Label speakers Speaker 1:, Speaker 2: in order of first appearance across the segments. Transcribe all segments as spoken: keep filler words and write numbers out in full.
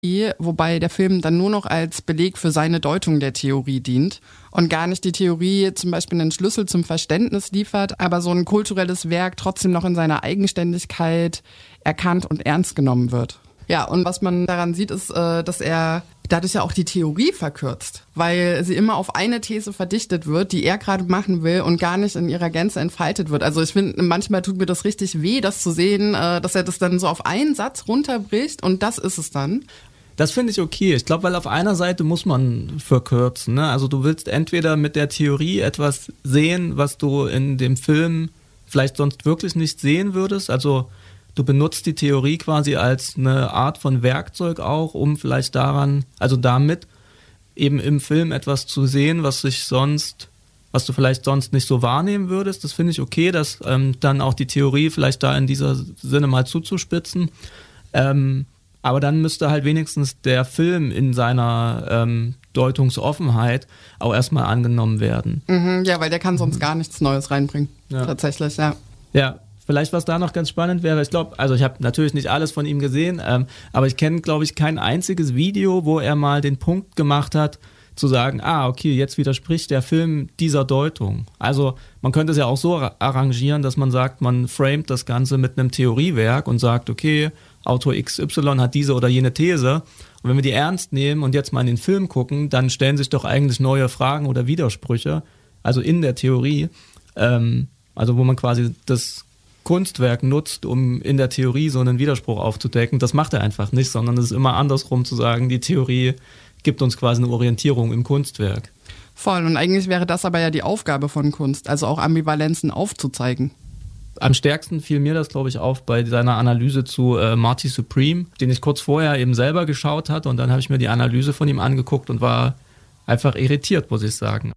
Speaker 1: wobei der Film dann nur noch als Beleg für seine Deutung der Theorie dient und gar nicht die Theorie zum Beispiel einen Schlüssel zum Verständnis liefert, aber so ein kulturelles Werk trotzdem noch in seiner Eigenständigkeit erkannt und ernst genommen wird. Ja, und was man daran sieht, ist, dass er dadurch ja auch die Theorie verkürzt, weil sie immer auf eine These verdichtet wird, die er gerade machen will und gar nicht in ihrer Gänze entfaltet wird. Also ich finde, manchmal tut mir das richtig weh, das zu sehen, dass er das dann so auf einen Satz runterbricht und das ist es dann.
Speaker 2: Das finde ich okay. Ich glaube, weil auf einer Seite muss man verkürzen, ne? Also du willst entweder mit der Theorie etwas sehen, was du in dem Film vielleicht sonst wirklich nicht sehen würdest, also du benutzt die Theorie quasi als eine Art von Werkzeug auch, um vielleicht daran, also damit eben im Film etwas zu sehen, was sich sonst, was du vielleicht sonst nicht so wahrnehmen würdest. Das finde ich okay, dass ähm, dann auch die Theorie vielleicht da in dieser Sinne mal zuzuspitzen. Ähm, aber dann müsste halt wenigstens der Film in seiner ähm, Deutungsoffenheit auch erstmal angenommen werden.
Speaker 1: Mhm, ja, weil der kann sonst mhm. gar nichts Neues reinbringen. Ja. Tatsächlich, ja.
Speaker 2: Ja. Vielleicht, was da noch ganz spannend wäre, ich glaube, also ich habe natürlich nicht alles von ihm gesehen, ähm, aber ich kenne, glaube ich, kein einziges Video, wo er mal den Punkt gemacht hat, zu sagen, ah, okay, jetzt widerspricht der Film dieser Deutung. Also man könnte es ja auch so arrangieren, dass man sagt, man framet das Ganze mit einem Theoriewerk und sagt, okay, Autor X Y hat diese oder jene These. Und wenn wir die ernst nehmen und jetzt mal in den Film gucken, dann stellen sich doch eigentlich neue Fragen oder Widersprüche, also in der Theorie, ähm, also wo man quasi das Kunstwerk nutzt, um in der Theorie so einen Widerspruch aufzudecken. Das macht er einfach nicht, sondern es ist immer andersrum zu sagen, die Theorie gibt uns quasi eine Orientierung im Kunstwerk.
Speaker 1: Voll, und eigentlich wäre das aber ja die Aufgabe von Kunst, also auch Ambivalenzen aufzuzeigen.
Speaker 2: Am stärksten fiel mir das, glaube ich, auf bei seiner Analyse zu äh, Marty Supreme, den ich kurz vorher eben selber geschaut hatte und dann habe ich mir die Analyse von ihm angeguckt und war einfach irritiert, muss ich sagen.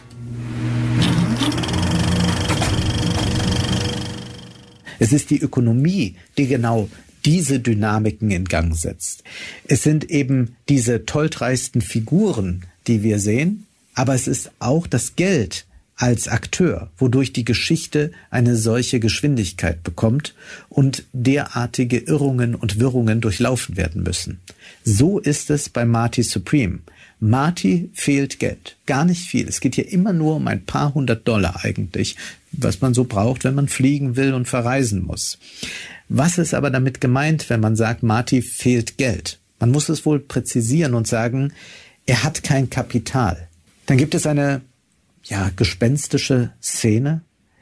Speaker 3: Es ist die Ökonomie, die genau diese Dynamiken in Gang setzt. Es sind eben diese tolltreisten Figuren, die wir sehen, aber es ist auch das Geld als Akteur, wodurch die Geschichte eine solche Geschwindigkeit bekommt und derartige Irrungen und Wirrungen durchlaufen werden müssen. So ist es bei Marty Supreme. Marty fehlt Geld. Gar nicht viel. Es geht hier immer nur um ein paar hundert Dollar eigentlich, was man so braucht, wenn man fliegen will und verreisen muss. Was ist aber damit gemeint, wenn man sagt, Marty fehlt Geld? Man muss es wohl präzisieren und sagen, er hat kein Kapital. Dann gibt es eine, ja, gespenstische Szene,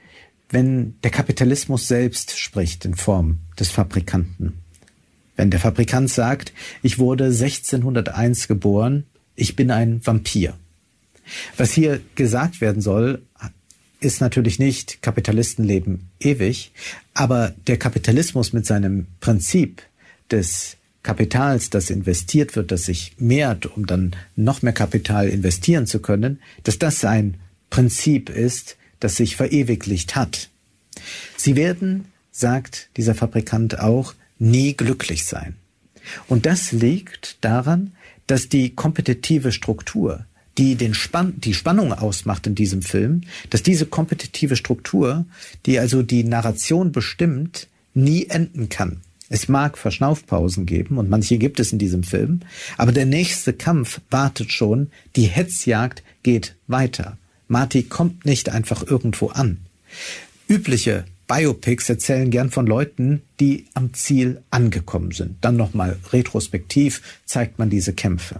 Speaker 3: wenn der Kapitalismus selbst spricht in Form des Fabrikanten. Wenn der Fabrikant sagt, ich wurde sechzehnhunderteins geboren, ich bin ein Vampir. Was hier gesagt werden soll, ist natürlich nicht, Kapitalisten leben ewig, aber der Kapitalismus mit seinem Prinzip des Kapitals, das investiert wird, das sich mehrt, um dann noch mehr Kapital investieren zu können, dass das ein Prinzip ist, das sich verewiglicht hat. Sie werden, sagt dieser Fabrikant auch, nie glücklich sein. Und das liegt daran, dass die kompetitive Struktur, die den Spann, die Spannung ausmacht in diesem Film, dass diese kompetitive Struktur, die also die Narration bestimmt, nie enden kann. Es mag Verschnaufpausen geben, und manche gibt es in diesem Film, aber der nächste Kampf wartet schon, die Hetzjagd geht weiter. Marty kommt nicht einfach irgendwo an. Übliche Biopics erzählen gern von Leuten, die am Ziel angekommen sind. Dann nochmal retrospektiv zeigt man diese Kämpfe.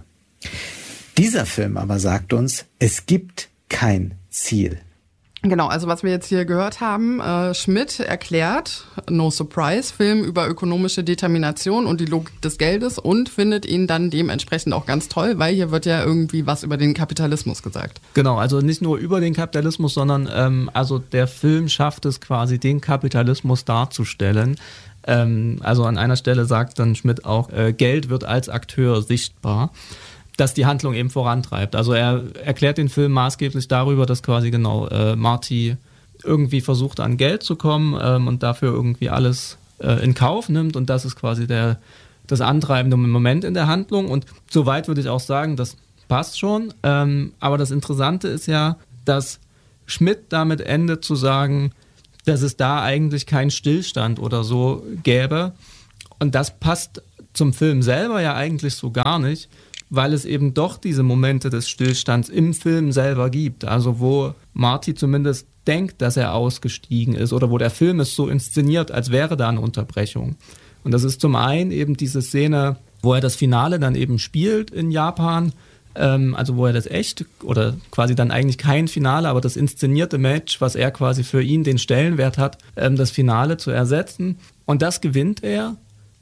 Speaker 3: Dieser Film aber sagt uns, es gibt kein Ziel.
Speaker 1: Genau, also was wir jetzt hier gehört haben, äh, Schmidt erklärt, no surprise, Film über ökonomische Determination und die Logik des Geldes und findet ihn dann dementsprechend auch ganz toll, weil hier wird ja irgendwie was über den Kapitalismus gesagt.
Speaker 2: Genau, also nicht nur über den Kapitalismus, sondern ähm, also der Film schafft es quasi, den Kapitalismus darzustellen. Ähm, also an einer Stelle sagt dann Schmidt auch, äh, Geld wird als Akteur sichtbar, das die Handlung eben vorantreibt. Also er erklärt den Film maßgeblich darüber, dass quasi genau äh, Marty irgendwie versucht, an Geld zu kommen ähm, und dafür irgendwie alles äh, in Kauf nimmt, und das ist quasi der, das antreibende Moment in der Handlung, und soweit würde ich auch sagen, das passt schon. Ähm, aber das Interessante ist ja, dass Schmidt damit endet zu sagen, dass es da eigentlich keinen Stillstand oder so gäbe, und das passt zum Film selber ja eigentlich so gar nicht, weil es eben doch diese Momente des Stillstands im Film selber gibt. Also wo Marty zumindest denkt, dass er ausgestiegen ist oder wo der Film es so inszeniert, als wäre da eine Unterbrechung. Und das ist zum einen eben diese Szene, wo er das Finale dann eben spielt in Japan, ähm, also wo er das echt oder quasi dann eigentlich kein Finale, aber das inszenierte Match, was er quasi für ihn den Stellenwert hat, ähm, das Finale zu ersetzen. Und das gewinnt er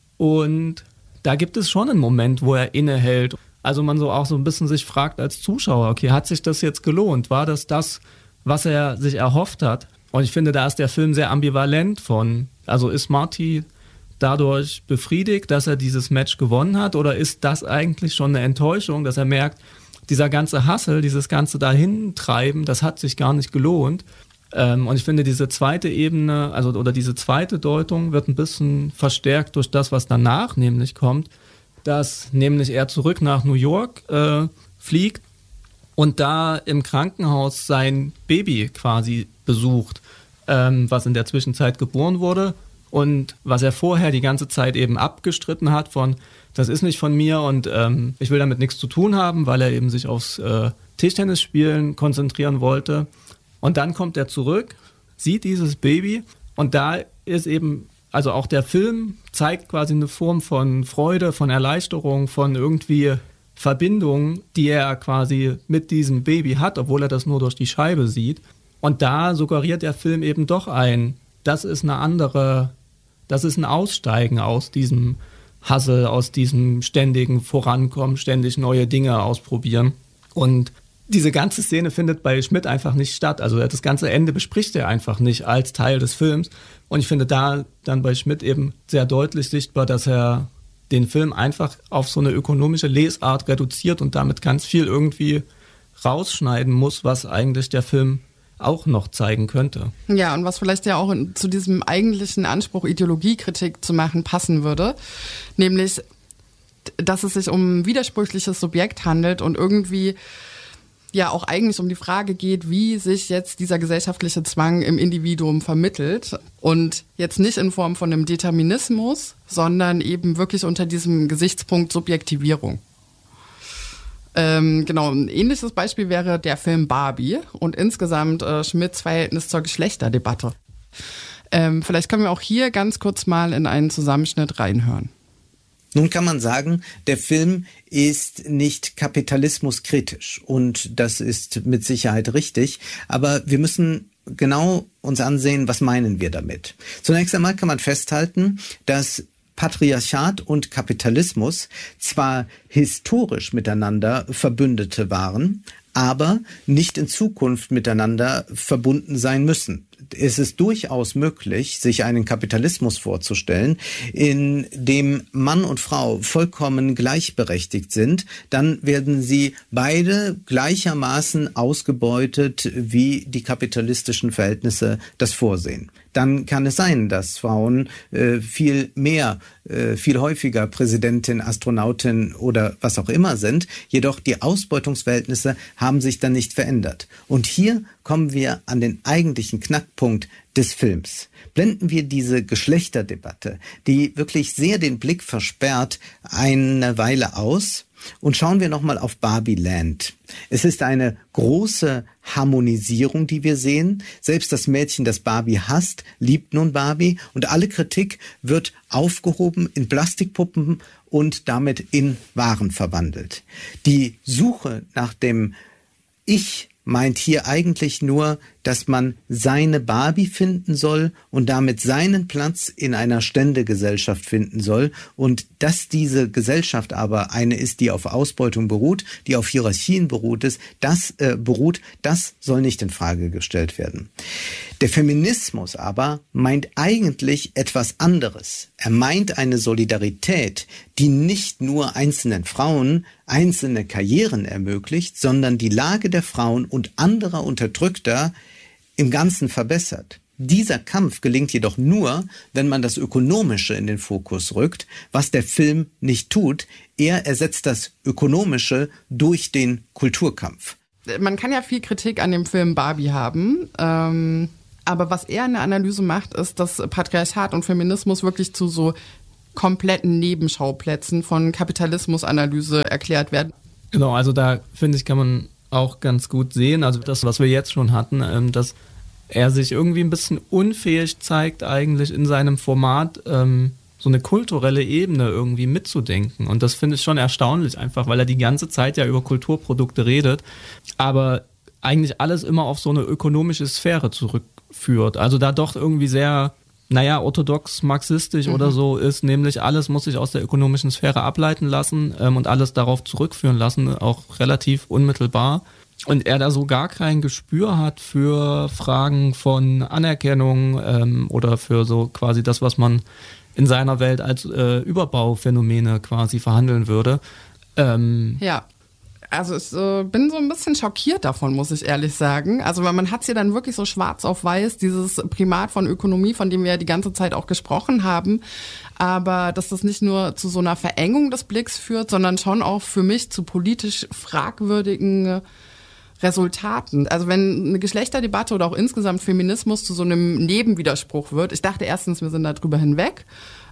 Speaker 2: und da gibt es schon einen Moment, wo er innehält. Also man so auch so ein bisschen sich fragt als Zuschauer, okay, hat sich das jetzt gelohnt? War das das, was er sich erhofft hat? Und ich finde, da ist der Film sehr ambivalent von, also ist Marty dadurch befriedigt, dass er dieses Match gewonnen hat, oder ist das eigentlich schon eine Enttäuschung, dass er merkt, dieser ganze Hustle, dieses ganze Dahintreiben, das hat sich gar nicht gelohnt. Ähm, und ich finde, diese zweite Ebene, also oder diese zweite Deutung wird ein bisschen verstärkt durch das, was danach nämlich kommt, dass nämlich er zurück nach New York äh, fliegt und da im Krankenhaus sein Baby quasi besucht, ähm, was in der Zwischenzeit geboren wurde und was er vorher die ganze Zeit eben abgestritten hat von, das ist nicht von mir und ähm, ich will damit nichts zu tun haben, weil er eben sich aufs äh, Tischtennisspielen konzentrieren wollte. Und dann kommt er zurück, sieht dieses Baby und da ist eben, also auch der Film zeigt quasi eine Form von Freude, von Erleichterung, von irgendwie Verbindung, die er quasi mit diesem Baby hat, obwohl er das nur durch die Scheibe sieht. Und da suggeriert der Film eben doch ein, das ist eine andere, das ist ein Aussteigen aus diesem Hustle, aus diesem ständigen Vorankommen, ständig neue Dinge ausprobieren. Und diese ganze Szene findet bei Schmidt einfach nicht statt. Also das ganze Ende bespricht er einfach nicht als Teil des Films. Und ich finde da dann bei Schmidt eben sehr deutlich sichtbar, dass er den Film einfach auf so eine ökonomische Lesart reduziert und damit ganz viel irgendwie rausschneiden muss, was eigentlich der Film auch noch zeigen könnte.
Speaker 1: Ja, und was vielleicht ja auch in, zu diesem eigentlichen Anspruch, Ideologiekritik zu machen, passen würde, nämlich, dass es sich um ein widersprüchliches Subjekt handelt und irgendwie ja auch eigentlich um die Frage geht, wie sich jetzt dieser gesellschaftliche Zwang im Individuum vermittelt und jetzt nicht in Form von einem Determinismus, sondern eben wirklich unter diesem Gesichtspunkt Subjektivierung. Ähm, genau, ein ähnliches Beispiel wäre der Film Barbie und insgesamt äh, Schmidts Verhältnis zur Geschlechterdebatte. Ähm, vielleicht können wir auch hier ganz kurz mal in einen Zusammenschnitt reinhören.
Speaker 3: Nun kann man sagen, der Film ist nicht kapitalismuskritisch und das ist mit Sicherheit richtig, aber wir müssen genau uns ansehen, was meinen wir damit. Zunächst einmal kann man festhalten, dass Patriarchat und Kapitalismus zwar historisch miteinander Verbündete waren, aber nicht in Zukunft miteinander verbunden sein müssen. Es ist durchaus möglich, sich einen Kapitalismus vorzustellen, in dem Mann und Frau vollkommen gleichberechtigt sind. Dann werden sie beide gleichermaßen ausgebeutet, wie die kapitalistischen Verhältnisse das vorsehen. Dann kann es sein, dass Frauen äh, viel mehr, äh, viel häufiger Präsidentin, Astronautin oder was auch immer sind. Jedoch die Ausbeutungsverhältnisse haben sich dann nicht verändert. Und hier kommen wir an den eigentlichen Knackpunkt des Films. Blenden wir diese Geschlechterdebatte, die wirklich sehr den Blick versperrt, eine Weile aus und schauen wir nochmal auf Barbie Land. Es ist eine große Harmonisierung, die wir sehen. Selbst das Mädchen, das Barbie hasst, liebt nun Barbie und alle Kritik wird aufgehoben in Plastikpuppen und damit in Waren verwandelt. Die Suche nach dem Ich meint hier eigentlich nur, dass man seine Barbie finden soll und damit seinen Platz in einer Ständegesellschaft finden soll und dass diese Gesellschaft aber eine ist, die auf Ausbeutung beruht, die auf Hierarchien beruht ist, das äh, beruht, das soll nicht in Frage gestellt werden. Der Feminismus aber meint eigentlich etwas anderes. Er meint eine Solidarität, die nicht nur einzelnen Frauen einzelne Karrieren ermöglicht, sondern die Lage der Frauen und anderer Unterdrückter im Ganzen verbessert. Dieser Kampf gelingt jedoch nur, wenn man das Ökonomische in den Fokus rückt, was der Film nicht tut. Er ersetzt das Ökonomische durch den Kulturkampf.
Speaker 1: Man kann ja viel Kritik an dem Film Barbie haben, ähm, aber was er in der Analyse macht, ist, dass Patriarchat und Feminismus wirklich zu so kompletten Nebenschauplätzen von Kapitalismusanalyse erklärt werden.
Speaker 2: Genau, also da finde ich, kann man auch ganz gut sehen, also das, was wir jetzt schon hatten, dass er sich irgendwie ein bisschen unfähig zeigt, eigentlich in seinem Format ähm, so eine kulturelle Ebene irgendwie mitzudenken. Und das finde ich schon erstaunlich einfach, weil er die ganze Zeit ja über Kulturprodukte redet, aber eigentlich alles immer auf so eine ökonomische Sphäre zurückführt. Also da doch irgendwie sehr, naja, orthodox marxistisch mhm. oder so ist, nämlich alles muss sich aus der ökonomischen Sphäre ableiten lassen ähm, und alles darauf zurückführen lassen, auch relativ unmittelbar. Und er da so gar kein Gespür hat für Fragen von Anerkennung ähm, oder für so quasi das, was man in seiner Welt als äh, Überbauphänomene quasi verhandeln würde. Ähm,
Speaker 1: ja. Also ich äh, bin so ein bisschen schockiert davon, muss ich ehrlich sagen. Also weil man hat es ja dann wirklich so schwarz auf weiß, dieses Primat von Ökonomie, von dem wir ja die ganze Zeit auch gesprochen haben. Aber dass das nicht nur zu so einer Verengung des Blicks führt, sondern schon auch für mich zu politisch fragwürdigen Resultaten. Also wenn eine Geschlechterdebatte oder auch insgesamt Feminismus zu so einem Nebenwiderspruch wird. Ich dachte erstens, wir sind da drüber hinweg.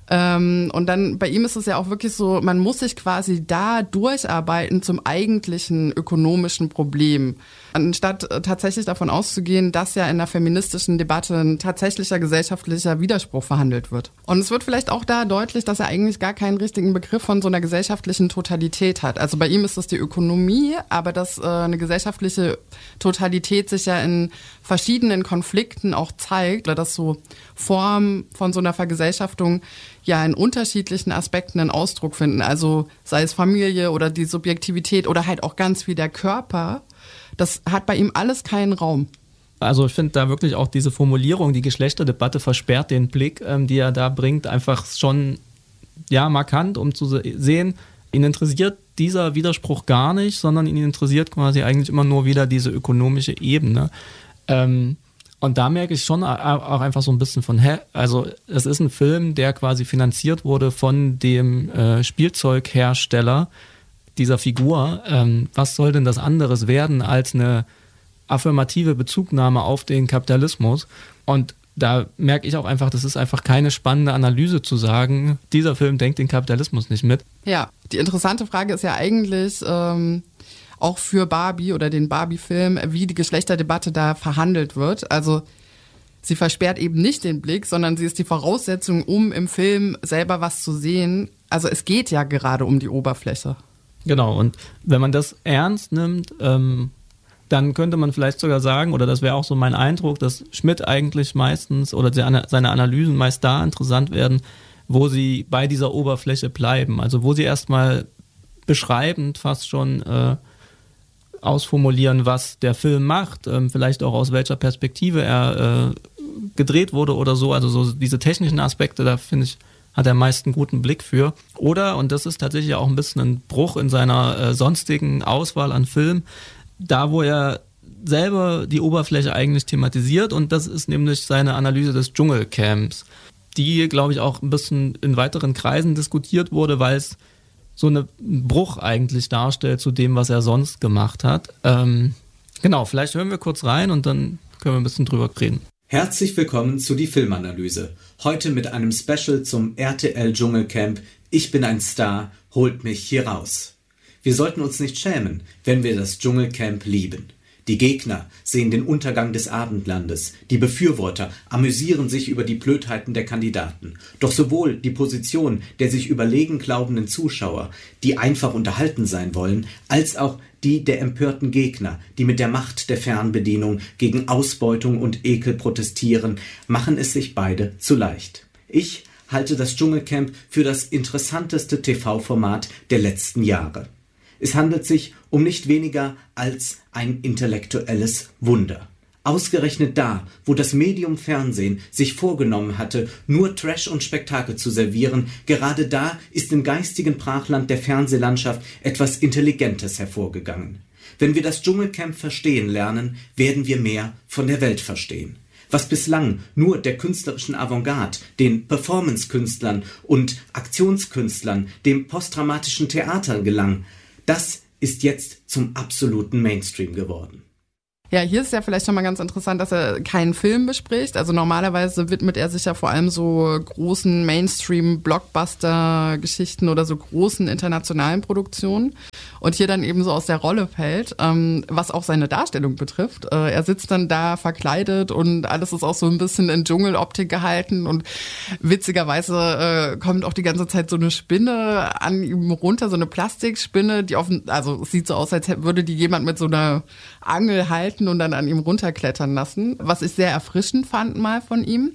Speaker 1: Ähm, und dann bei ihm ist es ja auch wirklich so, man muss sich quasi da durcharbeiten zum eigentlichen ökonomischen Problem. Anstatt äh, tatsächlich davon auszugehen, dass ja in der feministischen Debatte ein tatsächlicher gesellschaftlicher Widerspruch verhandelt wird. Und es wird vielleicht auch da deutlich, dass er eigentlich gar keinen richtigen Begriff von so einer gesellschaftlichen Totalität hat. Also bei ihm ist es die Ökonomie, aber dass äh, eine gesellschaftliche Totalität sich ja in verschiedenen Konflikten auch zeigt, oder dass so Formen von so einer Vergesellschaftung ja in unterschiedlichen Aspekten einen Ausdruck finden. Also sei es Familie oder die Subjektivität oder halt auch ganz wie der Körper. Das hat bei ihm alles keinen Raum.
Speaker 2: Also ich finde da wirklich auch diese Formulierung, die Geschlechterdebatte versperrt den Blick, ähm, die er da bringt, einfach schon ja markant, um zu sehen, ihn interessiert dieser Widerspruch gar nicht, sondern ihn interessiert quasi eigentlich immer nur wieder diese ökonomische Ebene. Ähm, Und da merke ich schon auch einfach so ein bisschen von, hä, also es ist ein Film, der quasi finanziert wurde von dem äh, Spielzeughersteller dieser Figur. Ähm, was soll denn das anderes werden als eine affirmative Bezugnahme auf den Kapitalismus? Und da merke ich auch einfach, das ist einfach keine spannende Analyse zu sagen, dieser Film denkt den Kapitalismus nicht mit.
Speaker 1: Ja, die interessante Frage ist ja eigentlich ähm, auch für Barbie oder den Barbie-Film, wie die Geschlechterdebatte da verhandelt wird. Also sie versperrt eben nicht den Blick, sondern sie ist die Voraussetzung, um im Film selber was zu sehen. Also es geht ja gerade um die Oberfläche.
Speaker 2: Genau, und wenn man das ernst nimmt, ähm, dann könnte man vielleicht sogar sagen, oder das wäre auch so mein Eindruck, dass Schmidt eigentlich meistens oder seine Analysen meist da interessant werden, wo sie bei dieser Oberfläche bleiben. Also wo sie erstmal beschreibend fast schon äh, ausformulieren, was der Film macht, ähm, vielleicht auch aus welcher Perspektive er äh, gedreht wurde oder so. Also so diese technischen Aspekte, da finde ich, hat er meist einen guten Blick für. Oder, und das ist tatsächlich auch ein bisschen ein Bruch in seiner äh, sonstigen Auswahl an Filmen, da wo er selber die Oberfläche eigentlich thematisiert, und das ist nämlich seine Analyse des Dschungelcamps, die, glaube ich, auch ein bisschen in weiteren Kreisen diskutiert wurde, weil es so einen Bruch eigentlich darstellt zu dem, was er sonst gemacht hat. Ähm, genau, vielleicht hören wir kurz rein und dann können wir ein bisschen drüber reden.
Speaker 4: Herzlich willkommen zu die Filmanalyse. Heute mit einem Special zum R T L Dschungelcamp Ich bin ein Star, holt mich hier raus. Wir sollten uns nicht schämen, wenn wir das Dschungelcamp lieben. Die Gegner sehen den Untergang des Abendlandes, die Befürworter amüsieren sich über die Blödheiten der Kandidaten. Doch sowohl die Position der sich überlegen glaubenden Zuschauer, die einfach unterhalten sein wollen, als auch die der empörten Gegner, die mit der Macht der Fernbedienung gegen Ausbeutung und Ekel protestieren, machen es sich beide zu leicht. Ich halte das Dschungelcamp für das interessanteste T V-Format der letzten Jahre. Es handelt sich um nicht weniger als ein intellektuelles Wunder. Ausgerechnet da, wo das Medium Fernsehen sich vorgenommen hatte, nur Trash und Spektakel zu servieren, gerade da ist im geistigen Brachland der Fernsehlandschaft etwas Intelligentes hervorgegangen. Wenn wir das Dschungelcamp verstehen lernen, werden wir mehr von der Welt verstehen. Was bislang nur der künstlerischen Avantgarde, den Performance-Künstlern und Aktionskünstlern, dem postdramatischen Theater gelang, das ist jetzt zum absoluten Mainstream geworden.
Speaker 1: Ja, hier ist ja vielleicht schon mal ganz interessant, dass er keinen Film bespricht. Also normalerweise widmet er sich ja vor allem so großen Mainstream-Blockbuster-Geschichten oder so großen internationalen Produktionen. Und hier dann eben so aus der Rolle fällt, ähm, was auch seine Darstellung betrifft. Äh, er sitzt dann da verkleidet und alles ist auch so ein bisschen in Dschungeloptik gehalten. Und witzigerweise äh, kommt auch die ganze Zeit so eine Spinne an ihm runter, so eine Plastikspinne, die auf, also es sieht so aus, als würde die jemand mit so einer Angel halten und dann an ihm runterklettern lassen, was ich sehr erfrischend fand mal von ihm.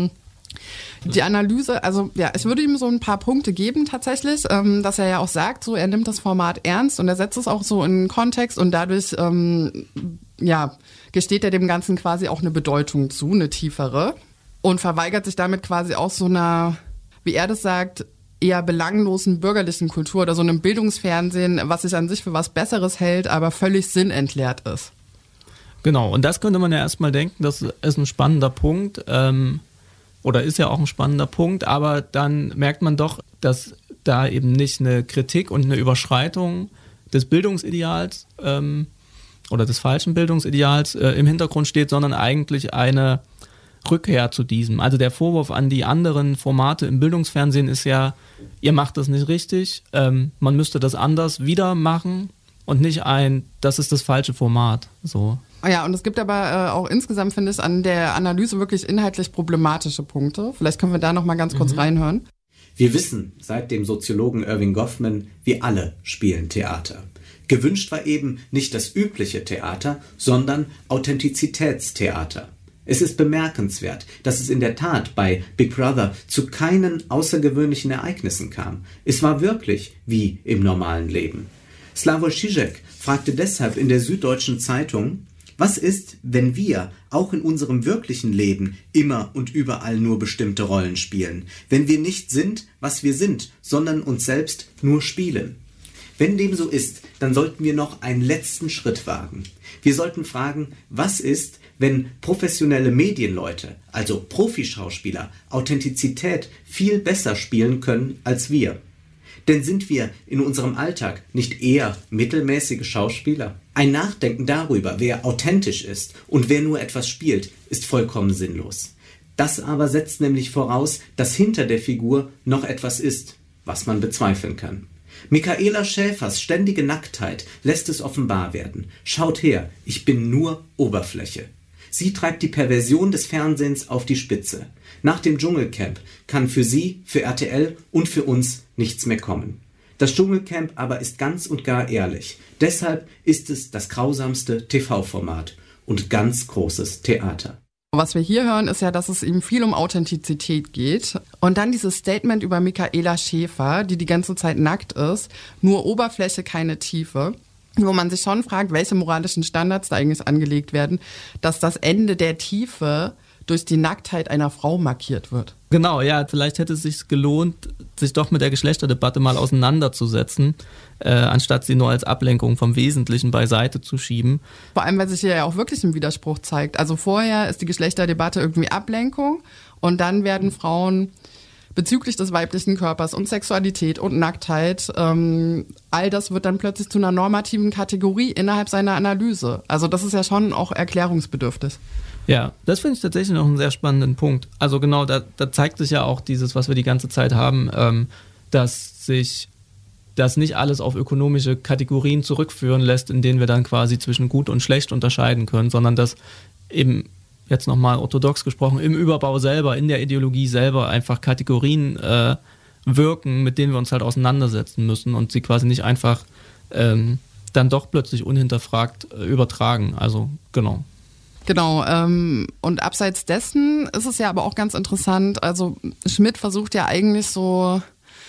Speaker 1: Die Analyse, also ja, ich würde ihm so ein paar Punkte geben tatsächlich, ähm, dass er ja auch sagt, so er nimmt das Format ernst und er setzt es auch so in Kontext und dadurch ähm, ja, gesteht er dem Ganzen quasi auch eine Bedeutung zu, eine tiefere und verweigert sich damit quasi auch so einer, wie er das sagt, eher belanglosen bürgerlichen Kultur oder so einem Bildungsfernsehen, was sich an sich für was Besseres hält, aber völlig sinnentleert ist.
Speaker 2: Genau, und das könnte man ja erstmal denken, das ist ein spannender Punkt, ähm, oder ist ja auch ein spannender Punkt, aber dann merkt man doch, dass da eben nicht eine Kritik und eine Überschreitung des Bildungsideals ähm, oder des falschen Bildungsideals äh, im Hintergrund steht, sondern eigentlich eine Rückkehr zu diesem. Also der Vorwurf an die anderen Formate im Bildungsfernsehen ist ja, ihr macht das nicht richtig, ähm, man müsste das anders wieder machen und nicht ein, das ist das falsche Format. So.
Speaker 1: Ja, und es gibt aber äh, auch insgesamt, finde ich, an der Analyse wirklich inhaltlich problematische Punkte. Vielleicht können wir da noch mal ganz kurz mhm. reinhören.
Speaker 4: Wir wissen seit dem Soziologen Irving Goffman, wir alle spielen Theater. Gewünscht war eben nicht das übliche Theater, sondern Authentizitätstheater. Es ist bemerkenswert, dass es in der Tat bei Big Brother zu keinen außergewöhnlichen Ereignissen kam. Es war wirklich wie im normalen Leben. Slavoj Žižek fragte deshalb in der Süddeutschen Zeitung, was ist, wenn wir auch in unserem wirklichen Leben immer und überall nur bestimmte Rollen spielen, wenn wir nicht sind, was wir sind, sondern uns selbst nur spielen? Wenn dem so ist, dann sollten wir noch einen letzten Schritt wagen. Wir sollten fragen, was ist, wenn professionelle Medienleute, also Profischauspieler, Authentizität viel besser spielen können als wir? Denn sind wir in unserem Alltag nicht eher mittelmäßige Schauspieler? Ein Nachdenken darüber, wer authentisch ist und wer nur etwas spielt, ist vollkommen sinnlos. Das aber setzt nämlich voraus, dass hinter der Figur noch etwas ist, was man bezweifeln kann. Michaela Schäfers ständige Nacktheit lässt es offenbar werden. Schaut her, ich bin nur Oberfläche. Sie treibt die Perversion des Fernsehens auf die Spitze. Nach dem Dschungelcamp kann für sie, für R T L und für uns nichts mehr kommen. Das Dschungelcamp aber ist ganz und gar ehrlich. Deshalb ist es das grausamste T V-Format und ganz großes Theater.
Speaker 1: Was wir hier hören, ist ja, dass es ihm viel um Authentizität geht. Und dann dieses Statement über Michaela Schäfer, die die ganze Zeit nackt ist, nur Oberfläche, keine Tiefe. Wo man sich schon fragt, welche moralischen Standards da eigentlich angelegt werden, dass das Ende der Tiefe durch die Nacktheit einer Frau markiert wird.
Speaker 2: Genau, ja, vielleicht hätte es sich gelohnt, sich doch mit der Geschlechterdebatte mal auseinanderzusetzen, äh, anstatt sie nur als Ablenkung vom Wesentlichen beiseite zu schieben.
Speaker 1: Vor allem, weil sich hier ja auch wirklich ein Widerspruch zeigt. Also vorher ist die Geschlechterdebatte irgendwie Ablenkung und dann werden Frauen bezüglich des weiblichen Körpers und Sexualität und Nacktheit, ähm, all das wird dann plötzlich zu einer normativen Kategorie innerhalb seiner Analyse. Also das ist ja schon auch erklärungsbedürftig.
Speaker 2: Ja, das finde ich tatsächlich noch einen sehr spannenden Punkt. Also genau, da, da zeigt sich ja auch dieses, was wir die ganze Zeit haben, ähm, dass sich das nicht alles auf ökonomische Kategorien zurückführen lässt, in denen wir dann quasi zwischen gut und schlecht unterscheiden können, sondern dass eben jetzt nochmal orthodox gesprochen, im Überbau selber, in der Ideologie selber einfach Kategorien äh, wirken, mit denen wir uns halt auseinandersetzen müssen und sie quasi nicht einfach ähm, dann doch plötzlich unhinterfragt äh, übertragen. Also genau.
Speaker 1: Genau, ähm, und abseits dessen ist es ja aber auch ganz interessant, also Schmidt versucht ja eigentlich so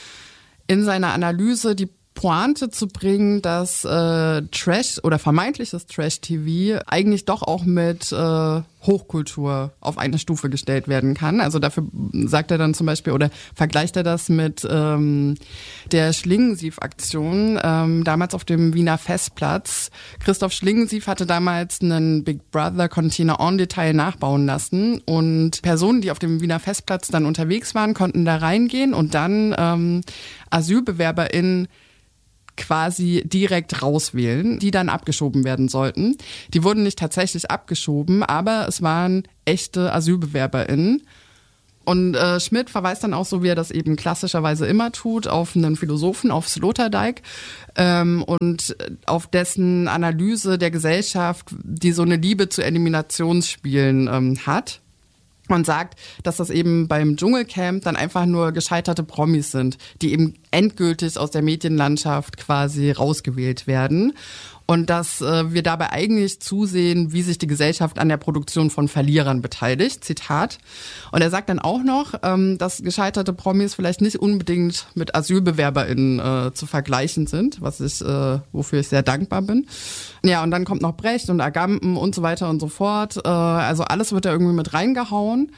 Speaker 1: in seiner Analyse die Pointe zu bringen, dass äh, Trash oder vermeintliches Trash-T V eigentlich doch auch mit äh, Hochkultur auf eine Stufe gestellt werden kann. Also dafür sagt er dann zum Beispiel oder vergleicht er das mit ähm, der Schlingensief-Aktion ähm, damals auf dem Wiener Festplatz. Christoph Schlingensief hatte damals einen Big Brother-Container en Detail nachbauen lassen und Personen, die auf dem Wiener Festplatz dann unterwegs waren, konnten da reingehen und dann ähm, AsylbewerberInnen quasi direkt rauswählen, die dann abgeschoben werden sollten. Die wurden nicht tatsächlich abgeschoben, aber es waren echte AsylbewerberInnen. Und äh, Schmidt verweist dann auch, so wie er das eben klassischerweise immer tut, auf einen Philosophen, auf Sloterdijk ähm, und auf dessen Analyse der Gesellschaft, die so eine Liebe zu Eliminationsspielen ähm, hat. Und sagt, dass das eben beim Dschungelcamp dann einfach nur gescheiterte Promis sind, die eben endgültig aus der Medienlandschaft quasi rausgewählt werden. Und dass äh, wir dabei eigentlich zusehen, wie sich die Gesellschaft an der Produktion von Verlierern beteiligt. Zitat. Und er sagt dann auch noch, ähm, dass gescheiterte Promis vielleicht nicht unbedingt mit AsylbewerberInnen äh, zu vergleichen sind, was ich, äh, wofür ich sehr dankbar bin. Ja, und dann kommt noch Brecht und Agamben und so weiter und so fort. Äh, also alles wird da irgendwie mit reingehauen.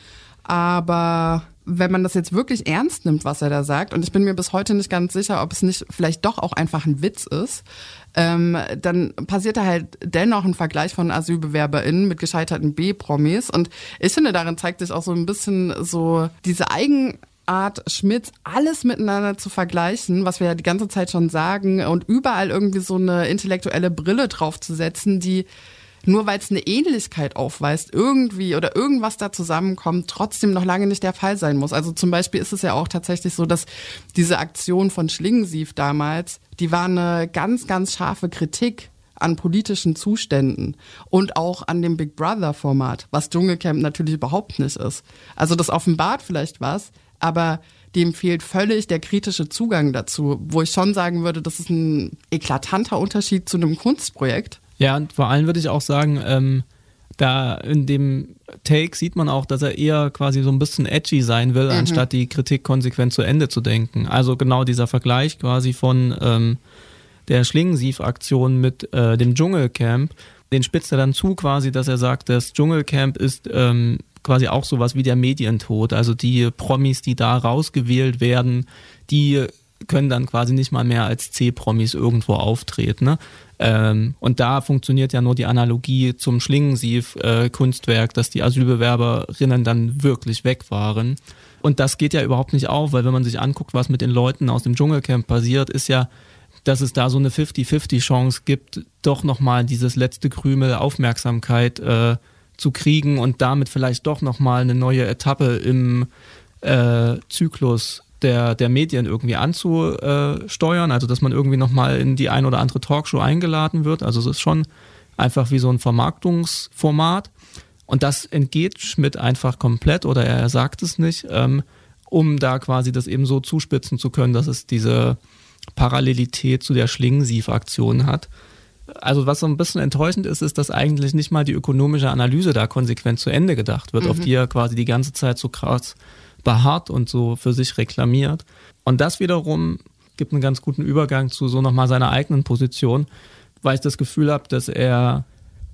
Speaker 1: Aber wenn man das jetzt wirklich ernst nimmt, was er da sagt, und ich bin mir bis heute nicht ganz sicher, ob es nicht vielleicht doch auch einfach ein Witz ist, ähm, dann passiert da halt dennoch ein Vergleich von AsylbewerberInnen mit gescheiterten B-Promis. Und ich finde, darin zeigt sich auch so ein bisschen so diese Eigenart Schmidts, alles miteinander zu vergleichen, was wir ja die ganze Zeit schon sagen, und überall irgendwie so eine intellektuelle Brille draufzusetzen, die nur weil es eine Ähnlichkeit aufweist, irgendwie oder irgendwas da zusammenkommt, trotzdem noch lange nicht der Fall sein muss. Also zum Beispiel ist es ja auch tatsächlich so, dass diese Aktion von Schlingensief damals, die war eine ganz, ganz scharfe Kritik an politischen Zuständen und auch an dem Big Brother-Format, was Dschungelcamp natürlich überhaupt nicht ist. Also das offenbart vielleicht was, aber dem fehlt völlig der kritische Zugang dazu, wo ich schon sagen würde, das ist ein eklatanter Unterschied zu einem Kunstprojekt.
Speaker 2: Ja, und vor allem würde ich auch sagen, ähm, da in dem Take sieht man auch, dass er eher quasi so ein bisschen edgy sein will, mhm. anstatt die Kritik konsequent zu Ende zu denken. Also genau dieser Vergleich quasi von ähm, der Schlingensief-Aktion mit äh, dem Dschungelcamp, den spitzt er dann zu quasi, dass er sagt, das Dschungelcamp ist ähm, quasi auch sowas wie der Medientod. Also die Promis, die da rausgewählt werden, die können dann quasi nicht mal mehr als C-Promis irgendwo auftreten. Ne? Ähm, und da funktioniert ja nur die Analogie zum Schlingensief-Kunstwerk, äh, dass die Asylbewerberinnen dann wirklich weg waren. Und das geht ja überhaupt nicht auf, weil wenn man sich anguckt, was mit den Leuten aus dem Dschungelcamp passiert, ist ja, dass es da so eine fifty fifty Chance gibt, doch nochmal dieses letzte Krümel Aufmerksamkeit äh, zu kriegen und damit vielleicht doch nochmal eine neue Etappe im äh, Zyklus der, der Medien irgendwie anzusteuern, also dass man irgendwie nochmal in die ein oder andere Talkshow eingeladen wird. Also es ist schon einfach wie so ein Vermarktungsformat. Und das entgeht Schmidt einfach komplett, oder er sagt es nicht, ähm, um da quasi das eben so zuspitzen zu können, dass es diese Parallelität zu der Schlingensief-Aktion hat. Also was so ein bisschen enttäuschend ist, ist, dass eigentlich nicht mal die ökonomische Analyse da konsequent zu Ende gedacht wird, mhm. auf die er quasi die ganze Zeit so krass beharrt und so für sich reklamiert. Und das wiederum gibt einen ganz guten Übergang zu so nochmal seiner eigenen Position, weil ich das Gefühl habe, dass er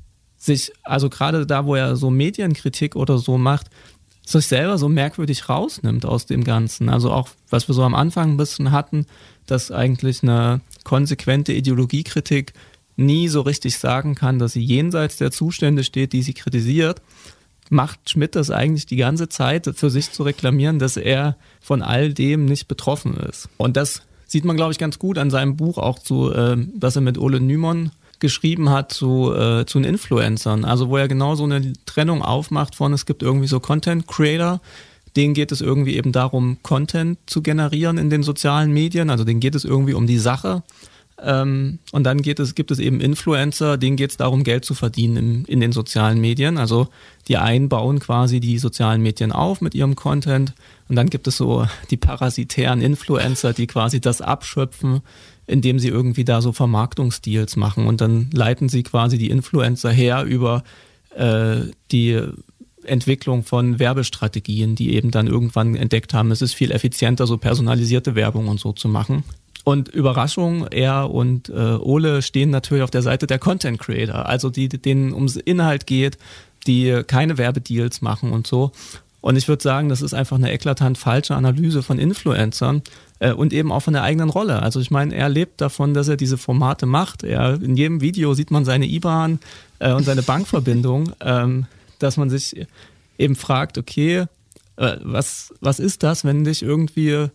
Speaker 2: sich, also gerade da, wo er so Medienkritik oder so macht, sich selber so merkwürdig rausnimmt aus dem Ganzen. Also auch, was wir so am Anfang ein bisschen hatten, dass eigentlich eine konsequente Ideologiekritik nie so richtig sagen kann, dass sie jenseits der Zustände steht, die sie kritisiert, macht Schmidt das eigentlich die ganze Zeit für sich zu reklamieren, dass er von all dem nicht betroffen ist. Und das sieht man, glaube ich, ganz gut an seinem Buch auch zu, äh, das er mit Ole Nymon geschrieben hat zu, äh, zu den Influencern. Also wo er genau so eine Trennung aufmacht von, es gibt irgendwie so Content Creator, denen geht es irgendwie eben darum, Content zu generieren in den sozialen Medien, also denen geht es irgendwie um die Sache. Ähm, und dann geht es, gibt es eben Influencer, denen geht es darum, Geld zu verdienen in, in den sozialen Medien. Also die einen bauen quasi die sozialen Medien auf mit ihrem Content und dann gibt es so die parasitären Influencer, die quasi das abschöpfen, indem sie irgendwie da so Vermarktungsdeals machen und dann leiten sie quasi die Influencer her über äh, die Entwicklung von Werbestrategien, die eben dann irgendwann entdeckt haben, es ist viel effizienter, so personalisierte Werbung und so zu machen. Und Überraschung, er und äh, Ole stehen natürlich auf der Seite der Content Creator, also die, denen ums Inhalt geht, die keine Werbedeals machen und so. Und ich würde sagen, das ist einfach eine eklatant falsche Analyse von Influencern äh, und eben auch von der eigenen Rolle. Also ich meine, er lebt davon, dass er diese Formate macht. Er, in jedem Video sieht man seine I B A N äh, und seine Bankverbindung, ähm, dass man sich eben fragt, okay, äh, was, was ist das, wenn dich irgendwie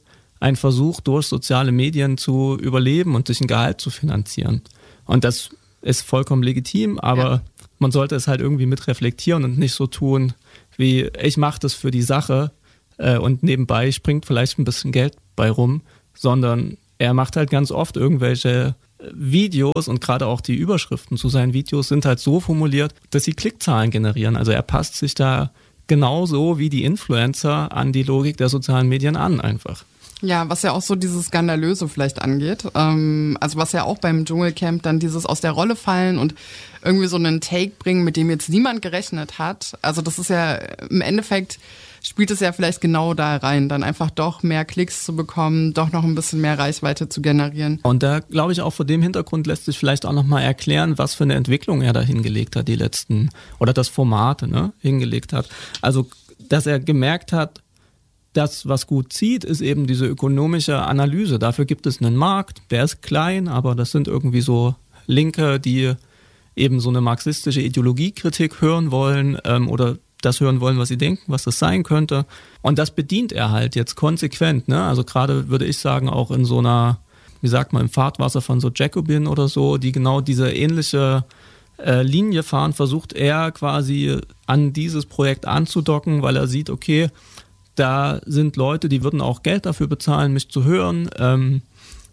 Speaker 2: ein Versuch, durch soziale Medien zu überleben und sich ein Gehalt zu finanzieren. Und das ist vollkommen legitim, aber ja. man sollte es halt irgendwie mit reflektieren und nicht so tun, wie ich mache das für die Sache äh, und nebenbei springt vielleicht ein bisschen Geld bei rum, sondern er macht halt ganz oft irgendwelche Videos und gerade auch die Überschriften zu seinen Videos sind halt so formuliert, dass sie Klickzahlen generieren. Also er passt sich da genauso wie die Influencer an die Logik der sozialen Medien an einfach.
Speaker 1: Ja, was ja auch so dieses Skandalöse vielleicht angeht. Ähm, also was ja auch beim Dschungelcamp dann dieses aus der Rolle fallen und irgendwie so einen Take bringen, mit dem jetzt niemand gerechnet hat. Also das ist ja im Endeffekt spielt es ja vielleicht genau da rein, dann einfach doch mehr Klicks zu bekommen, doch noch ein bisschen mehr Reichweite zu generieren.
Speaker 2: Und da glaube ich auch vor dem Hintergrund lässt sich vielleicht auch nochmal erklären, was für eine Entwicklung er da hingelegt hat, die letzten, oder das Format ne, hingelegt hat. Also, dass er gemerkt hat, das, was gut zieht, ist eben diese ökonomische Analyse. Dafür gibt es einen Markt, der ist klein, aber das sind irgendwie so Linke, die eben so eine marxistische Ideologiekritik hören wollen ähm, oder das hören wollen, was sie denken, was das sein könnte. Und das bedient er halt jetzt konsequent. Ne? Also gerade würde ich sagen, auch in so einer, wie sagt man, im Fahrtwasser von so Jacobin oder so, die genau diese ähnliche äh, Linie fahren, versucht er quasi an dieses Projekt anzudocken, weil er sieht, okay, da sind Leute, die würden auch Geld dafür bezahlen, mich zu hören. Ähm,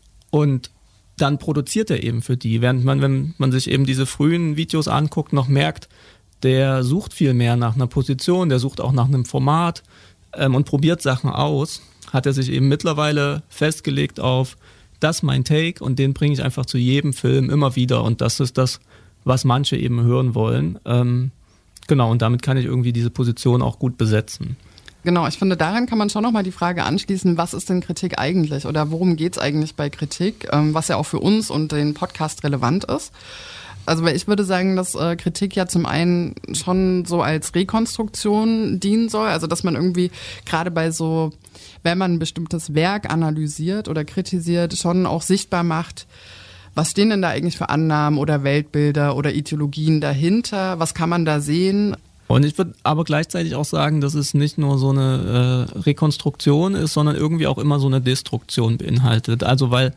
Speaker 2: und dann produziert er eben für die. Während man, wenn man sich eben diese frühen Videos anguckt, noch merkt, der sucht viel mehr nach einer Position, der sucht auch nach einem Format ähm, und probiert Sachen aus. Hat er sich eben mittlerweile festgelegt auf, das mein Take und den bringe ich einfach zu jedem Film immer wieder. Und das ist das, was manche eben hören wollen. Ähm, genau, und damit kann ich irgendwie diese Position auch gut besetzen.
Speaker 1: Genau, ich finde, daran kann man schon nochmal die Frage anschließen, was ist denn Kritik eigentlich oder worum geht es eigentlich bei Kritik, ähm, was ja auch für uns und den Podcast relevant ist. Also weil ich würde sagen, dass äh, Kritik ja zum einen schon so als Rekonstruktion dienen soll, also dass man irgendwie gerade bei so, wenn man ein bestimmtes Werk analysiert oder kritisiert, schon auch sichtbar macht, was stehen denn da eigentlich für Annahmen oder Weltbilder oder Ideologien dahinter, was kann man da sehen?
Speaker 2: Und ich würde aber gleichzeitig auch sagen, dass es nicht nur so eine äh, Rekonstruktion ist, sondern irgendwie auch immer so eine Destruktion beinhaltet. Also weil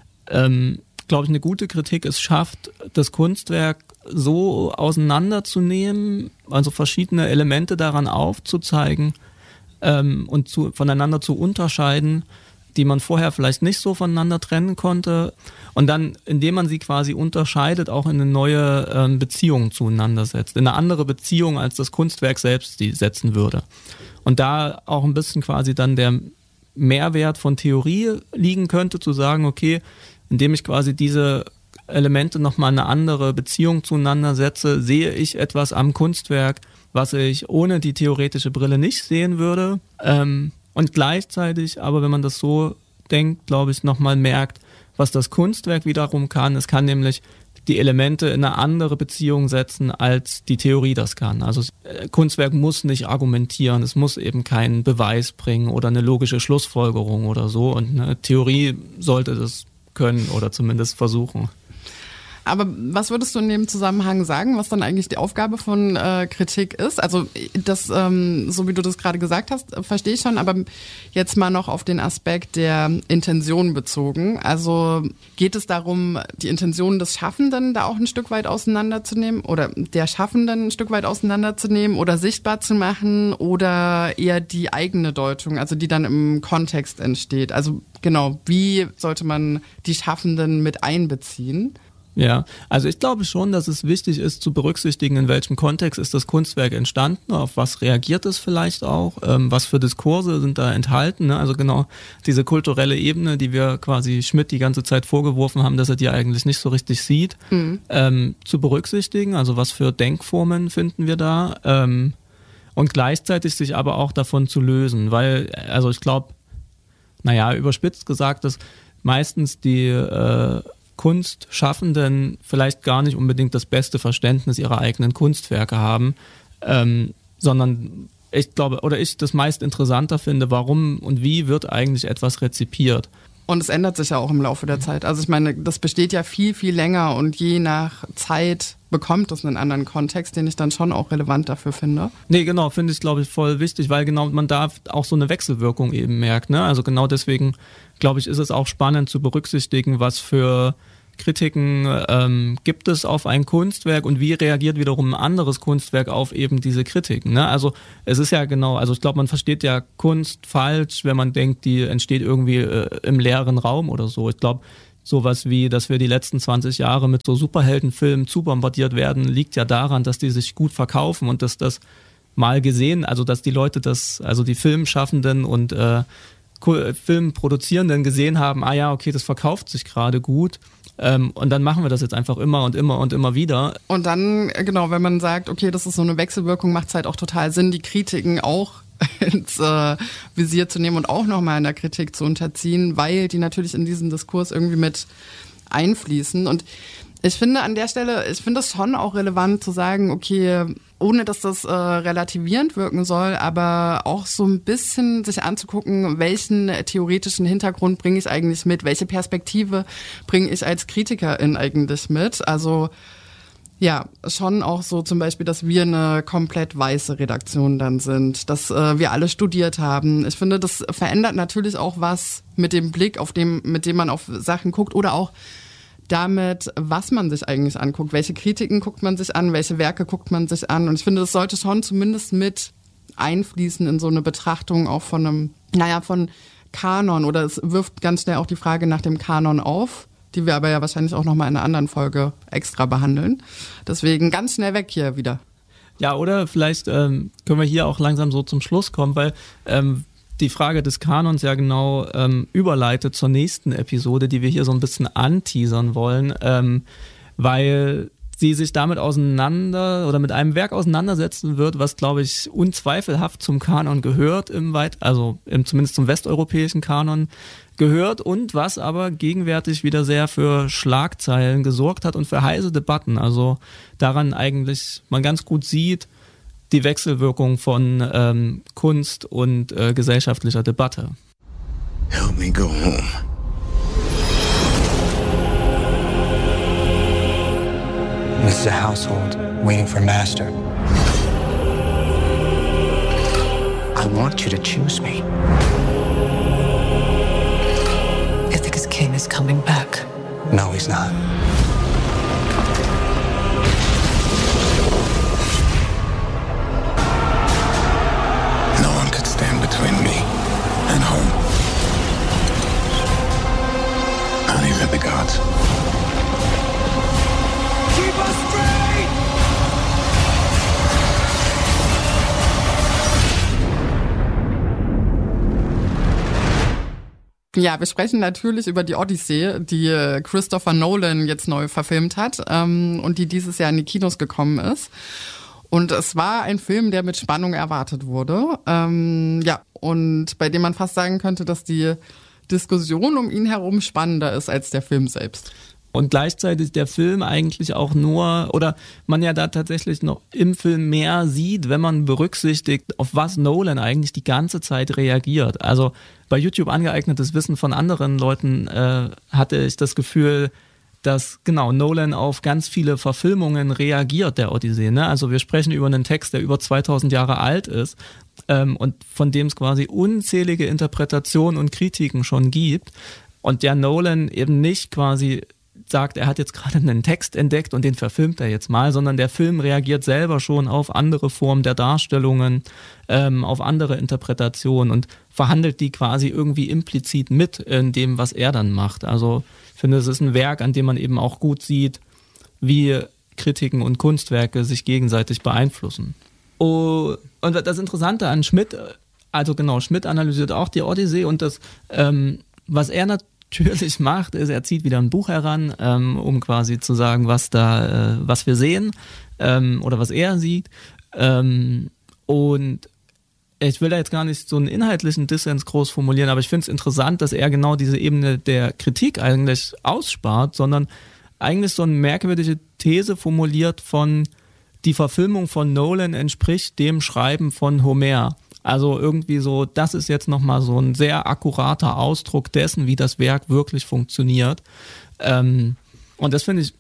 Speaker 2: ähm, glaube ich, eine gute Kritik es schafft, das Kunstwerk so auseinanderzunehmen, also verschiedene Elemente daran aufzuzeigen ähm, und zu, voneinander zu unterscheiden, die man vorher vielleicht nicht so voneinander trennen konnte. Und dann, indem man sie quasi unterscheidet, auch in eine neue ähm, Beziehung zueinander setzt. In eine andere Beziehung, als das Kunstwerk selbst die setzen würde. Und da auch ein bisschen quasi dann der Mehrwert von Theorie liegen könnte, zu sagen, okay, indem ich quasi diese Elemente nochmal eine andere Beziehung zueinander setze, sehe ich etwas am Kunstwerk, was ich ohne die theoretische Brille nicht sehen würde. Ähm, und gleichzeitig, aber wenn man das so denkt, glaube ich, nochmal merkt, was das Kunstwerk wiederum kann. Es kann nämlich die Elemente in eine andere Beziehung setzen, als die Theorie das kann. Also Kunstwerk muss nicht argumentieren, es muss eben keinen Beweis bringen oder eine logische Schlussfolgerung oder so. Und eine Theorie sollte das können oder zumindest versuchen.
Speaker 1: Aber was würdest du in dem Zusammenhang sagen, was dann eigentlich die Aufgabe von äh, Kritik ist? Also das, ähm, so wie du das gerade gesagt hast, verstehe ich schon, aber jetzt mal noch auf den Aspekt der Intention bezogen. Also geht es darum, die Intention des Schaffenden da auch ein Stück weit auseinanderzunehmen oder der Schaffenden ein Stück weit auseinanderzunehmen oder sichtbar zu machen oder eher die eigene Deutung, also die dann im Kontext entsteht? Also genau, wie sollte man die Schaffenden mit einbeziehen?
Speaker 2: Ja, also ich glaube schon, dass es wichtig ist zu berücksichtigen, in welchem Kontext ist das Kunstwerk entstanden, auf was reagiert es vielleicht auch, ähm, was für Diskurse sind da enthalten, ne? Also genau diese kulturelle Ebene, die wir quasi Schmidt die ganze Zeit vorgeworfen haben, dass er die eigentlich nicht so richtig sieht, mhm. ähm, zu berücksichtigen, also was für Denkformen finden wir da ähm, und gleichzeitig sich aber auch davon zu lösen, weil, also ich glaube, naja, überspitzt gesagt, dass meistens die äh, Kunstschaffenden vielleicht gar nicht unbedingt das beste Verständnis ihrer eigenen Kunstwerke haben, ähm, sondern ich glaube, oder ich das meist interessanter finde, warum und wie wird eigentlich etwas rezipiert.
Speaker 1: Und es ändert sich ja auch im Laufe der Zeit. Also ich meine, das besteht ja viel, viel länger und je nach Zeit bekommt es einen anderen Kontext, den ich dann schon auch relevant dafür finde.
Speaker 2: Nee, genau, finde ich, glaube ich, voll wichtig, weil genau man da auch so eine Wechselwirkung eben merkt, ne? Also genau deswegen, glaube ich, ist es auch spannend zu berücksichtigen, was für Kritiken ähm, gibt es auf ein Kunstwerk und wie reagiert wiederum ein anderes Kunstwerk auf eben diese Kritiken, ne? Also es ist ja genau, also ich glaube, man versteht ja Kunst falsch, wenn man denkt, die entsteht irgendwie äh, im leeren Raum oder so. Ich glaube, sowas wie, dass wir die letzten zwanzig Jahre mit so Superheldenfilmen zubombardiert werden, liegt ja daran, dass die sich gut verkaufen und dass das mal gesehen, also dass die Leute das, also die Filmschaffenden und äh, Filmproduzierenden gesehen haben, ah ja, okay, das verkauft sich gerade gut. Ähm, und dann machen wir das jetzt einfach immer und immer und immer wieder.
Speaker 1: Und dann, genau, wenn man sagt, okay, das ist so eine Wechselwirkung, macht es halt auch total Sinn, die Kritiken auch ins äh, Visier zu nehmen und auch nochmal in der Kritik zu unterziehen, weil die natürlich in diesen Diskurs irgendwie mit einfließen. Und ich finde an der Stelle, ich finde es schon auch relevant zu sagen, okay, ohne dass das äh, relativierend wirken soll, aber auch so ein bisschen sich anzugucken, welchen theoretischen Hintergrund bringe ich eigentlich mit, welche Perspektive bringe ich als Kritikerin eigentlich mit. Also ja, schon auch so zum Beispiel, dass wir eine komplett weiße Redaktion dann sind, dass äh, wir alle studiert haben. Ich finde, das verändert natürlich auch was mit dem Blick, auf dem, mit dem man auf Sachen guckt oder auch damit, was man sich eigentlich anguckt. Welche Kritiken guckt man sich an, welche Werke guckt man sich an. Und ich finde, das sollte schon zumindest mit einfließen in so eine Betrachtung auch von einem, naja, von Kanon. Oder es wirft ganz schnell auch die Frage nach dem Kanon auf, die wir aber ja wahrscheinlich auch nochmal in einer anderen Folge extra behandeln. Deswegen ganz schnell weg hier wieder.
Speaker 2: Ja, oder vielleicht ähm, können wir hier auch langsam so zum Schluss kommen, weil ähm, die Frage des Kanons ja genau ähm, überleitet zur nächsten Episode, die wir hier so ein bisschen anteasern wollen, ähm, weil sie sich damit auseinander oder mit einem Werk auseinandersetzen wird, was, glaube ich, unzweifelhaft zum Kanon gehört, im weit, also im, zumindest zum westeuropäischen Kanon gehört und was aber gegenwärtig wieder sehr für Schlagzeilen gesorgt hat und für heiße Debatten. Also daran eigentlich man ganz gut sieht, die Wechselwirkung von ähm, Kunst und äh, gesellschaftlicher Debatte.
Speaker 5: Help me go home.
Speaker 6: This is a household waiting for master. I want you to choose me.
Speaker 7: Ithaca's king is coming back.
Speaker 6: No, he's not.
Speaker 5: No one could stand between me and home. Not even the gods.
Speaker 8: Keep us free!
Speaker 1: Ja, wir sprechen natürlich über die Odyssee, die Christopher Nolan jetzt neu verfilmt hat ähm, und die dieses Jahr in die Kinos gekommen ist. Und es war ein Film, der mit Spannung erwartet wurde. Ähm, ja, und bei dem man fast sagen könnte, dass die Diskussion um ihn herum spannender ist als der Film selbst.
Speaker 2: Und gleichzeitig der Film eigentlich auch nur, oder man ja da tatsächlich noch im Film mehr sieht, wenn man berücksichtigt, auf was Nolan eigentlich die ganze Zeit reagiert. Also bei YouTube angeeignetes Wissen von anderen Leuten äh, hatte ich das Gefühl, dass genau Nolan auf ganz viele Verfilmungen reagiert, der Odyssee. Ne? Also wir sprechen über einen Text, der über zweitausend Jahre alt ist ähm, und von dem es quasi unzählige Interpretationen und Kritiken schon gibt. Und der Nolan eben nicht quasi sagt, er hat jetzt gerade einen Text entdeckt und den verfilmt er jetzt mal, sondern der Film reagiert selber schon auf andere Formen der Darstellungen, ähm, auf andere Interpretationen und verhandelt die quasi irgendwie implizit mit in dem, was er dann macht. Also ich finde, es ist ein Werk, an dem man eben auch gut sieht, wie Kritiken und Kunstwerke sich gegenseitig beeinflussen. Oh, und das Interessante an Schmidt, also genau, Schmidt analysiert auch die Odyssee und das, ähm, was er natürlich natürlich macht, ist, er zieht wieder ein Buch heran, ähm, um quasi zu sagen, was da, äh, was wir sehen ähm, oder was er sieht. Ähm, und ich will da jetzt gar nicht so einen inhaltlichen Dissens groß formulieren, aber ich finde es interessant, dass er genau diese Ebene der Kritik eigentlich ausspart, sondern eigentlich so eine merkwürdige These formuliert von, die Verfilmung von Nolan entspricht dem Schreiben von Homer. Also irgendwie so, das ist jetzt nochmal so ein sehr akkurater Ausdruck dessen, wie das Werk wirklich funktioniert. Ähm, und das finde ich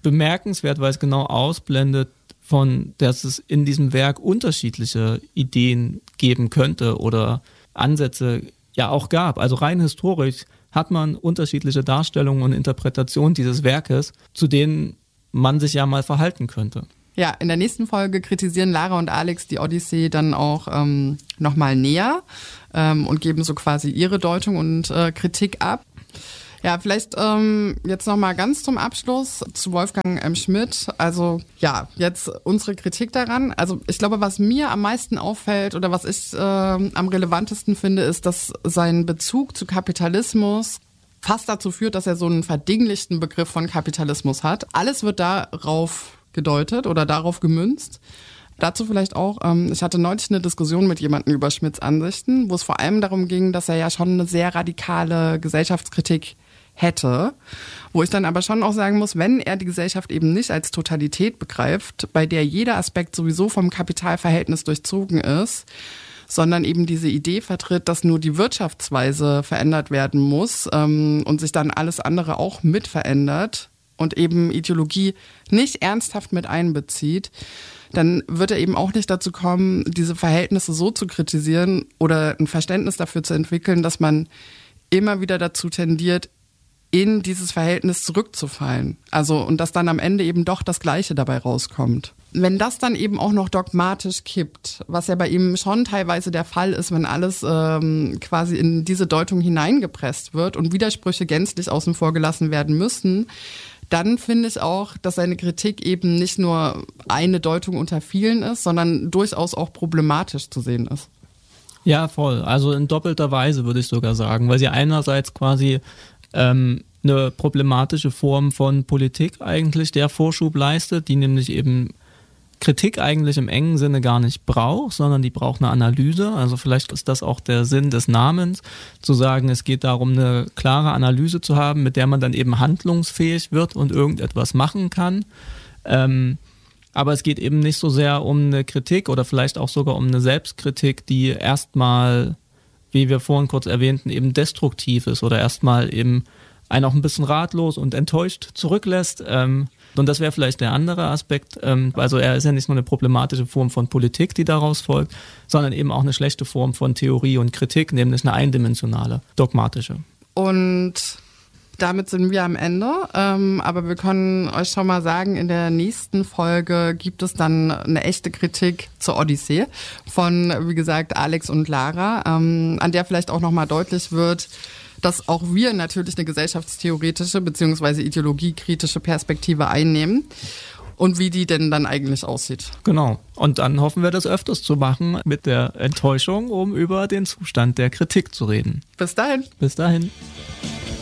Speaker 2: bemerkenswert, weil es genau ausblendet, von, dass es in diesem Werk unterschiedliche Ideen geben könnte oder Ansätze ja auch gab. Also rein historisch hat man unterschiedliche Darstellungen und Interpretationen dieses Werkes, zu denen man sich ja mal verhalten könnte.
Speaker 1: Ja, in der nächsten Folge kritisieren Lara und Alex die Odyssee dann auch ähm, nochmal näher ähm, und geben so quasi ihre Deutung und äh, Kritik ab. Ja, vielleicht ähm, jetzt nochmal ganz zum Abschluss zu Wolfgang M. Schmidt. Also ja, jetzt unsere Kritik daran. Also ich glaube, was mir am meisten auffällt oder was ich äh, am relevantesten finde, ist, dass sein Bezug zu Kapitalismus fast dazu führt, dass er so einen verdinglichten Begriff von Kapitalismus hat. Alles wird darauf gedeutet oder darauf gemünzt. Dazu vielleicht auch, ähm, ich hatte neulich eine Diskussion mit jemandem über Schmidts Ansichten, wo es vor allem darum ging, dass er ja schon eine sehr radikale Gesellschaftskritik hätte, wo ich dann aber schon auch sagen muss, wenn er die Gesellschaft eben nicht als Totalität begreift, bei der jeder Aspekt sowieso vom Kapitalverhältnis durchzogen ist, sondern eben diese Idee vertritt, dass nur die Wirtschaftsweise verändert werden muss ähm, und sich dann alles andere auch mit verändert und eben Ideologie nicht ernsthaft mit einbezieht, dann wird er eben auch nicht dazu kommen, diese Verhältnisse so zu kritisieren oder ein Verständnis dafür zu entwickeln, dass man immer wieder dazu tendiert, in dieses Verhältnis zurückzufallen. Also, und dass dann am Ende eben doch das Gleiche dabei rauskommt. Wenn das dann eben auch noch dogmatisch kippt, was ja bei ihm schon teilweise der Fall ist, wenn alles ähm, quasi in diese Deutung hineingepresst wird und Widersprüche gänzlich außen vor gelassen werden müssen, dann finde ich auch, dass seine Kritik eben nicht nur eine Deutung unter vielen ist, sondern durchaus auch problematisch zu sehen ist.
Speaker 2: Ja, voll. Also in doppelter Weise würde ich sogar sagen, weil sie einerseits quasi ähm, eine problematische Form von Politik eigentlich der Vorschub leistet, die nämlich eben Kritik eigentlich im engen Sinne gar nicht braucht, sondern die braucht eine Analyse. Also vielleicht ist das auch der Sinn des Namens, zu sagen, es geht darum, eine klare Analyse zu haben, mit der man dann eben handlungsfähig wird und irgendetwas machen kann. Ähm, aber es geht eben nicht so sehr um eine Kritik oder vielleicht auch sogar um eine Selbstkritik, die erstmal, wie wir vorhin kurz erwähnten, eben destruktiv ist oder erstmal eben einen auch ein bisschen ratlos und enttäuscht zurücklässt. Ähm, und das wäre vielleicht der andere Aspekt. Ähm, also er ist ja nicht nur eine problematische Form von Politik, die daraus folgt, sondern eben auch eine schlechte Form von Theorie und Kritik, nämlich eine eindimensionale, dogmatische.
Speaker 1: Und damit sind wir am Ende, ähm, aber wir können euch schon mal sagen, in der nächsten Folge gibt es dann eine echte Kritik zur Odyssee von, wie gesagt, Alex und Lara, ähm, an der vielleicht auch nochmal deutlich wird, dass auch wir natürlich eine gesellschaftstheoretische bzw. ideologiekritische Perspektive einnehmen und wie die denn dann eigentlich aussieht.
Speaker 2: Genau. Und dann hoffen wir, das öfters zu machen mit der Enttäuschung, um über den Zustand der Kritik zu reden.
Speaker 1: Bis dahin.
Speaker 2: Bis dahin.